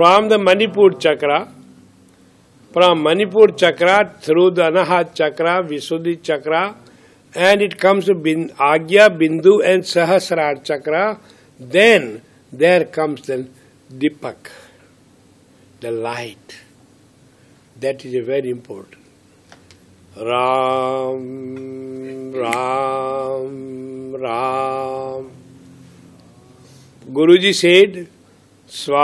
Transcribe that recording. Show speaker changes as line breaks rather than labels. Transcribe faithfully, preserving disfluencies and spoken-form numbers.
from the Manipur chakra, from Manipur chakra through the Anahat chakra, Visuddhi chakra, and it comes to bin, Agya, Bindu and Sahasrar chakra, then there comes the Dipak, the light. That is very important. Ram, Ram, Ram. Guruji said, Swa